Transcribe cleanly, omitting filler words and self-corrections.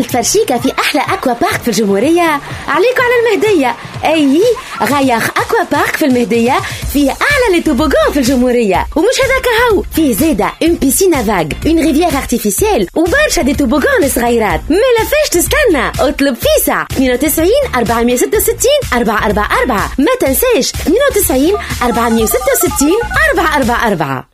الفرشيكة في أحلى أكوا بارك في الجمهورية. عليكم على المهدية. أي غياخ أكوا بارك في المهدية فيه أعلى لي توبوغان في الجمهورية. ومش هذاك هو، فيه زيادة اون بيسين فاغ، اون ريفيير ارتيفيسيال، وبرشا دي توبوغان صغيرات. ما فاش تستنى، اطلب فيسع 92 466 444. ما تنساش 92 466 444.